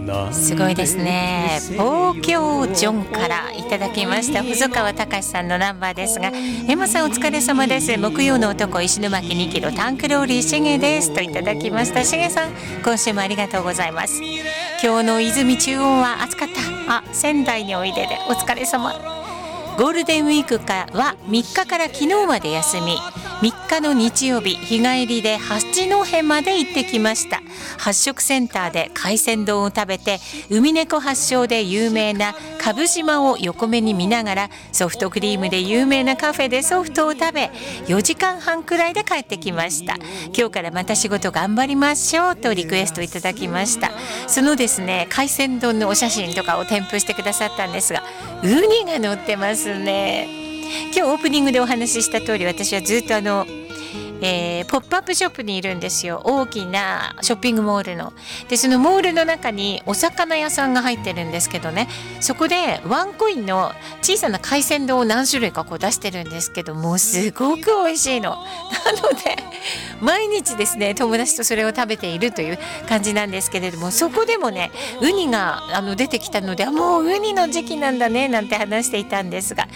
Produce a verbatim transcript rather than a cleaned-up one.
すごいですね。望郷ジョンからいただきました細川隆さんのナンバーですが、エマさんお疲れ様です。木曜の男石巻にキロタンクローリーしげですといただきました。しげさん今週もありがとうございます。今日の泉中央は暑かった。あ、仙台においででお疲れ様。ゴールデンウィークはみっかから昨日まで休み、みっかの日曜日日帰りで八戸まで行ってきました。発食センターで海鮮丼を食べて、海猫発祥で有名な蕪島を横目に見ながら、ソフトクリームで有名なカフェでソフトを食べ、よじかんはんくらいで帰ってきました。今日からまた仕事頑張りましょうとリクエストいただきました。そのですね、海鮮丼のお写真とかを添付してくださったんですが、ウニが乗ってますね。今日オープニングでお話しした通り、私はずっとあのえー、ポップアップショップにいるんですよ。大きなショッピングモールの。でそのモールの中にお魚屋さんが入ってるんですけどね、そこでワンコインの小さな海鮮丼を何種類かこう出してるんですけども、すごく美味しいの。なので毎日ですね、友達とそれを食べているという感じなんですけれども、そこでもねウニがあの出てきたので、もうウニの時期なんだねなんて話していたんですが、